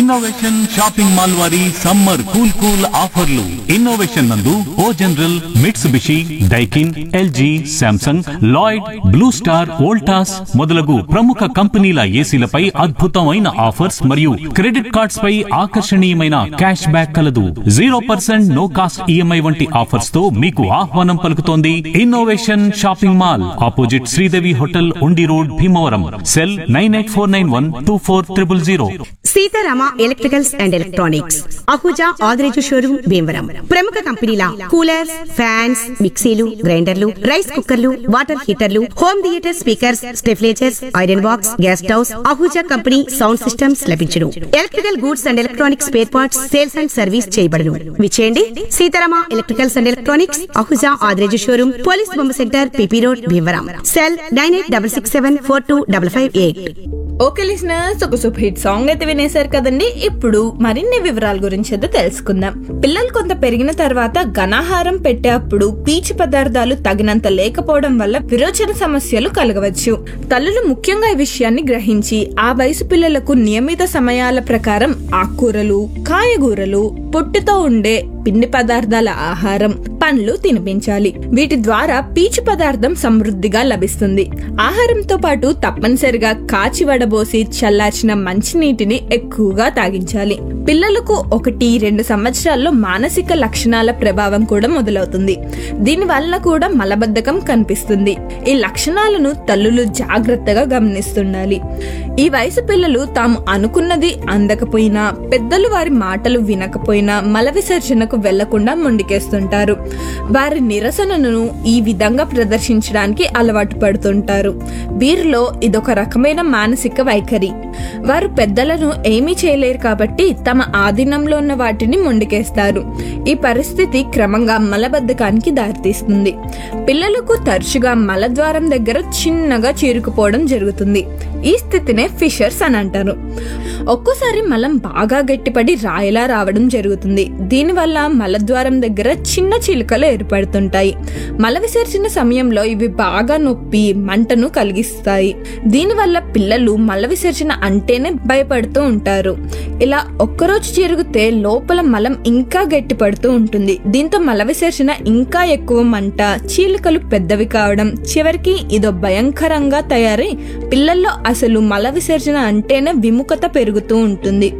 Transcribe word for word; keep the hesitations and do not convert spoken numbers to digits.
Innovation shopping mall వారి summer cool cool ఆఫర్లు. Innovation నందు ఓ general, Mitsubishi, Daikin, LG, Samsung, Lloyd, blue star, Voltas మొదలగు ప్రముఖ కంపెనీల ఏసీలపై అద్భుతమైన ఆఫర్స్ మరియు క్రెడిట్ కార్డ్స్ పై ఆకర్షణీయమైన క్యాష్ బ్యాక్ కలదు. Zero percent no cost EMI వంటి ఆఫర్స్ తో మీకు ఆహ్వానం పలుకుతోంది innovation shopping mall, opposite Sridevi hotel, ఉండి road, Bhimavaram. Cell nine eight four nine one two four triple zero. Sitarama electricals and electronics, Ahuja Adireju showroom, Bhimavaram. ప్రముఖ కంపెనీల కూలర్స్, ఫ్యాన్స్, మిక్సీలు, గ్రైండర్లు, రైస్ కుక్కర్లు, water హీటర్లు, home theatre speakers, స్టెఫ్లేజర్స్, iron box, gas stoves, Ahuja company sound systems లభించును. Electrical goods and electronics spare parts sales and service చేయబడును. విచేయండి Sitarama electricals and electronics, Ahuja Adireju showroom, police బొమ్మ centre, PP road, Bhimavaram. Cell nine eight double six seven four two double five eight. Okay listeners, ఒక super hit song అయితే వినేశారు కదండి. ఇప్పుడు మరిన్ని వివరాల గురించి అయితే తెలుసుకుందాం. పిల్లలు కొంత పెరిగిన తర్వాత ఘనాహారం పెట్టేటప్పుడు పీచు పదార్థాలు తగినంత లేకపోవడం వల్ల విరోచన సమస్యలు కలగవచ్చు. తల్లులు ముఖ్యంగా ఈ విషయాన్ని గ్రహించి ఆ వయసు పిల్లలకు నియమిత సమయాల ప్రకారం ఆకుకూరలు, కాయగూరలు, పొట్టుతో ఉండే పిండి పదార్థాల ఆహారం, పండ్లు తినిపించాలి. వీటి ద్వారా పీచు పదార్థం సమృద్ధిగా లభిస్తుంది. ఆహారంతో పాటు తప్పనిసరిగా కాచి వడబోసి చల్లార్చిన మంచినీటిని ఎక్కువగా తాగించాలి. పిల్లలకు ఒకటి రెండు సంవత్సరాల్లో మానసిక లక్షణాల ప్రభావం కూడా మొదలవుతుంది. దీని వల్ల కూడా మలబద్ధకం కనిపిస్తుంది. ఈ లక్షణాలను తల్లులు జాగ్రత్తగా గమనిస్తుండాలి. ఈ వయసు పిల్లలు తాము అనుకున్నది అందకపోయినా, పెద్దలు వారి మాటలు వినకపోయినా మల విసర్జనకు వెళ్లకుండా మొండికేస్తుంటారు. వారి నిరసనను ఈ విధంగా ప్రదర్శించడానికి అలవాటు పడుతుంటారు. వీరిలో ఇదొక రకమైన మానసిక వైఖరి. వారు పెద్దలను ఏమీ చేయలేరు కాబట్టి తమ ఆధీనంలో ఉన్న వాటిని మొండికేస్తారు. ఈ పరిస్థితి క్రమంగా మలబద్ధకానికి దారితీస్తుంది. పిల్లలకు తరచుగా మలద్వారం దగ్గర చిన్నగా చీరుకుపోవడం జరుగుతుంది. ఈ స్థితినే ఫిషర్స్ అని అంటారు. ఒక్కోసారి మలం బాగా గట్టిపడి రాయిలా రావడం జరుగుతుంది. దీనివల్ల మలద్వారం దగ్గర చిన్న చిలుకలు ఏర్పడుతుంటాయి. మల విసర్జన సమయంలో ఇవి బాగా నొప్పి, మంటను కలిగిస్తాయి. దీనివల్ల పిల్లలు మల విసర్జన అంటేనే భయపడుతూ ఉంటారు. ఇలా ఒక్కరోజు జరిగితే లోపల మలం ఇంకా గట్టి పడుతూ ఉంటుంది. దీంతో మల విసర్జన ఇంకా ఎక్కువ మంట, చీలికలు పెద్దవి కావడం, చివరికి ఇదో భయంకరంగా తయారై పిల్లల్లో అసలు మల విసర్జన అంటేనే విముఖత పెరుగుతూ ఉంటుంది.